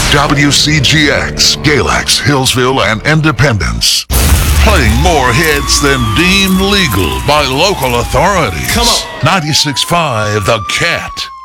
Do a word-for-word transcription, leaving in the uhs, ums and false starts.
W C G X, Galax, Hillsville, and Independence. Playing more hits than deemed legal by local authorities. Come on. ninety-six point five The Cat.